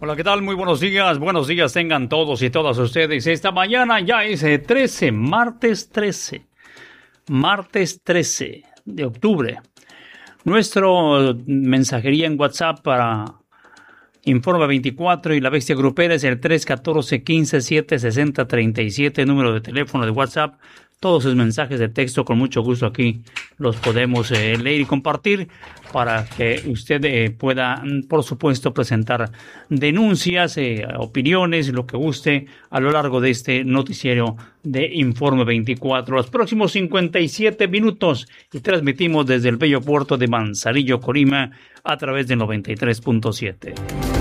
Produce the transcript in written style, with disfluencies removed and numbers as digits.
Hola, ¿qué tal? Muy buenos días tengan todos y todas ustedes. Esta mañana ya es 13, martes 13 de octubre. Nuestro mensajería en WhatsApp para Informe 24 y la Bestia Grupera es el 314-15-760-37, número de teléfono de WhatsApp. Todos sus mensajes de texto, con mucho gusto aquí los podemos leer y compartir para que usted pueda, por supuesto, presentar denuncias, opiniones, lo que guste a lo largo de este noticiero de Informe 24. Los próximos 57 minutos y transmitimos desde el bello puerto de Manzanillo, Colima, a través del 93.7.